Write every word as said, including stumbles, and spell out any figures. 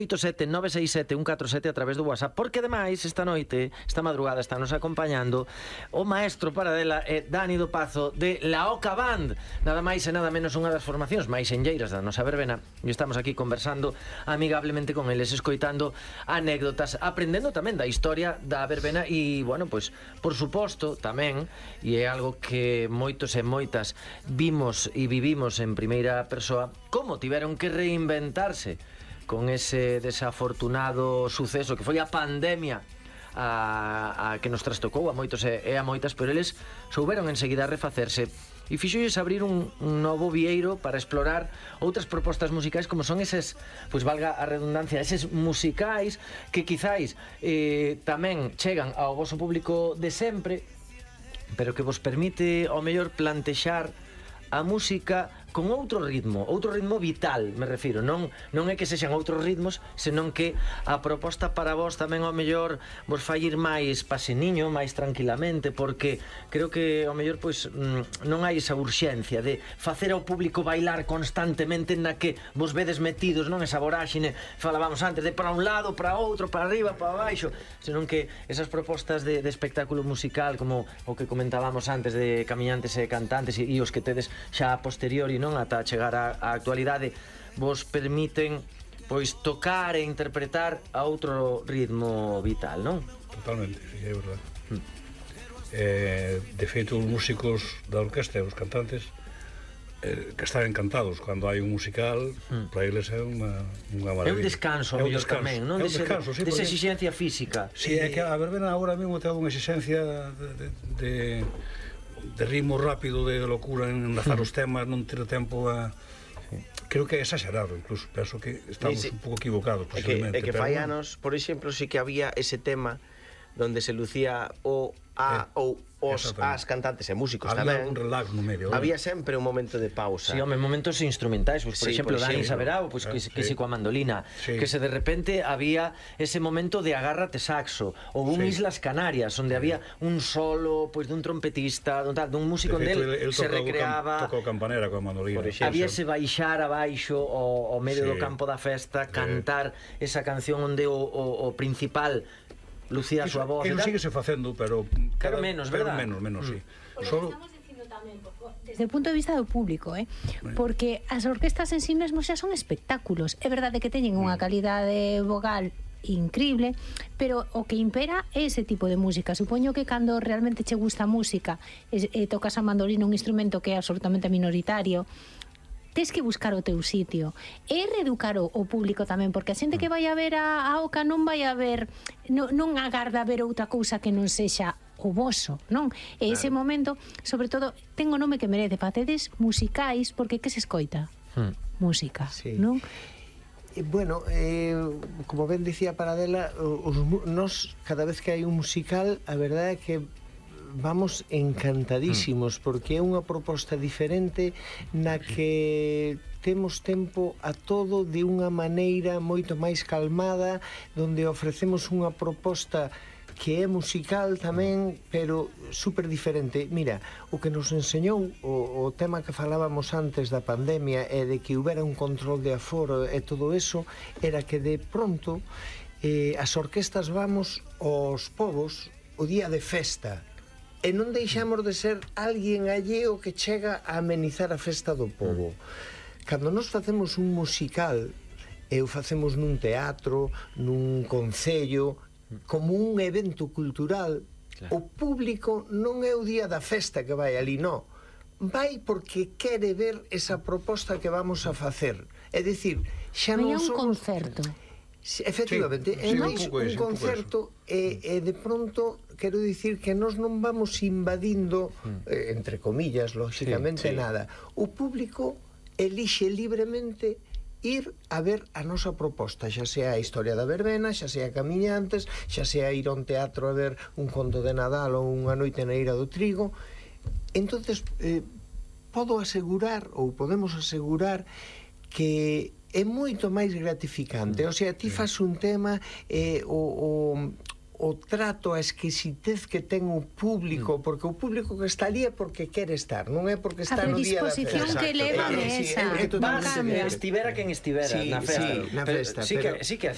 oito sete nove seis sete un catro sete a través do WhatsApp, porque ademais esta noite, esta madrugada, está nos acompañando o maestro Paradela e Dani do Pazo de La Oca Band, nada máis e nada menos unha das formacións máis enlleiras da nosa verbena, e estamos aquí conversando amigablemente con eles, escoitando anécdotas, aprendendo tamén da historia da verbena e, bueno, pois, por suposto, tamén, e é algo que moitos e moitas vimos e vivimos en primeira persoa, como tiveron que reinventarse con ese desafortunado suceso que foi a pandemia a, a que nos trastocou a moitos e, e a moitas, pero eles souberon enseguida refacerse e fixolles abrir un, un novo vieiro para explorar outras propostas musicais como son eses, pois valga a redundancia, eses musicais que quizáis eh, tamén chegan ao voso público de sempre, pero que vos permite ao mellor plantexar a música con outro ritmo, outro ritmo vital, me refiro, non non é que sexan outros ritmos, senón que a proposta para vos tamén ao mellor vos fai ir máis paseniño, máis tranquilamente, porque creo que ao mellor pois non hai esa urxencia de facer ao público bailar constantemente na que vos vedes metidos, non esa voráxine, falábamos antes de para un lado, para outro, para arriba, para baixo, senón que esas propostas de, de espectáculo musical como o que comentábamos antes de camiñantes e cantantes e, e os que tedes xa a posteriori, non ata chegar á, á actualidade, vos permiten pois tocar e interpretar a outro ritmo vital, non? Totalmente, sí, é verdade. Mm. Eh, de feito, os músicos da orquesta e os cantantes eh, que están encantados cando hai un musical, mm. para eles é unha, unha maravilla. É un descanso, é un descanso tamén, non? É un descanso, sí, desa exixencia física. Sí, é que a verbena agora mesmo ten unha exigencia de, de, de de ritmo rápido, de locura en enlazar os temas, non ter tempo a... Sí. Creo que é exagerado, incluso penso que estamos sí, sí. un pouco equivocados posiblemente. É que, é que fai anos, por exemplo, sí que había ese tema donde se lucía o a eh, ou os as cantantes e músicos había tamén. Un relax no medio. Había sempre un momento de pausa. Si, sí, home, momentos instrumentais, pues, por sí, exemplo, por Dani Saberao, pues, eh, que, que sí. si coa mandolina, sí. que se de repente había ese momento de agárrate saxo, ou un sí. Islas Canarias, onde sí. había un solo, pois, pues, dun trompetista, dun, tal, dun músico onde el, el se recreaba, tocou campanera coa mandolina. Había ese baixar abaixo ao, ao medio sí. do campo da festa, cantar sí. esa canción onde o, o, o principal lucía a súa voz. Eso síguese facendo, pero pero menos, pero verdad? menos, menos, mm. sí. Solo desde o punto de vista do público, eh? Porque as orquestas en sí mesmos xa son espectáculos. É verdade que teñen unha calidade vogal increíble, pero o que impera é ese tipo de música. Supoño que cando realmente che gusta a música e, e tocas a mandolina, un instrumento que é absolutamente minoritario, tes que buscar o teu sitio e reeducar o, o público tamén, porque a xente que vai a ver a, a Oca non vai a ver, non, non agarda a ver outra cousa que non sexa o voso, non? E ese claro. momento, sobre todo, ten o nome que merece, facedes musicais, porque que se escoita? Hmm. Música, sí. non? E, bueno, eh, como ben dicía Paradela, os, nos, cada vez que hai un musical, a verdade é que vamos encantadísimos, porque é unha proposta diferente na que temos tempo a todo de unha maneira moito máis calmada, donde ofrecemos unha proposta que é musical tamén, pero super diferente. Mira, o que nos enseñou o, o tema que falábamos antes da pandemia e de que houbera un control de aforo e todo eso, era que de pronto eh, as orquestas vamos aos povos o día de festa, e non deixamos de ser alguén alleo que chega a amenizar a festa do povo. Cando nos facemos un musical e o facemos nun teatro, nun concello, como un evento cultural, claro. O público non é o día da festa que vai ali, non. Vai porque quere ver esa proposta que vamos a facer. É dicir, xa non somos... Vai a un concerto. Efectivamente, sí, é máis un, un concerto e, e de pronto quero dicir que nós non vamos invadindo eh, entre comillas, lógicamente sí, sí. nada. O público elixe libremente ir a ver a nosa proposta, xa sea a historia da verbena, xa sea camiñantes, xa sea ir a un teatro a ver un conto de Nadal ou unha noite na Eira do Trigo. Entonces eh, podo asegurar ou podemos asegurar que é moito máis gratificante. O sea, ti fas un tema e eh, o, o, o trato, a exquisitez que ten o público, porque o público que está ali é porque quere estar, non é porque está no día da festa. A predisposición que leva esa, estivera quen estivera na festa. Sí, na festa, sí que sí que